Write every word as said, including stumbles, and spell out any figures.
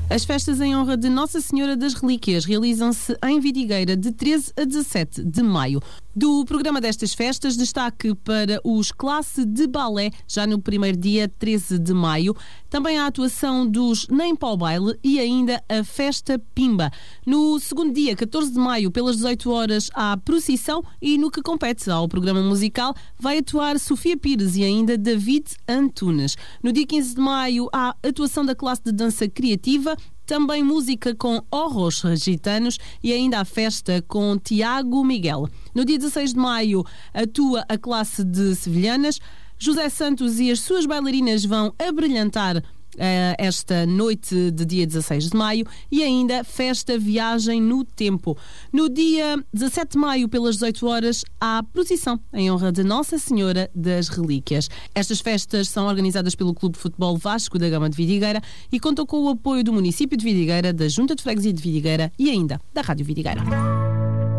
As festas em honra de Nossa Senhora das Relíquias realizam-se em Vidigueira de treze a dezassete de maio. Do programa destas festas, destaque para os Classe de Balé, já no primeiro dia, treze de maio. Também a atuação dos Nem Pau Baile e ainda a Festa Pimba. No segundo dia, catorze de maio, pelas dezoito horas, há procissão e no que compete ao programa musical vai atuar Sofia Pires e ainda David Antunes. No dia quinze de maio, há atuação da classe de dança criativa, também música com Horros Gitanos e ainda a festa com Tiago Miguel. No dia dezasseis de maio atua a classe de sevilhanas. José Santos e as suas bailarinas vão abrilhantar Uh, esta noite de dia dezasseis de maio e ainda festa Viagem no Tempo. No dia dezassete de maio, pelas dezoito horas, há procissão em honra de Nossa Senhora das Relíquias. Estas festas são organizadas pelo Clube de Futebol Vasco da Gama de Vidigueira e contam com o apoio do município de Vidigueira, da Junta de Freguesia de Vidigueira e ainda da Rádio Vidigueira.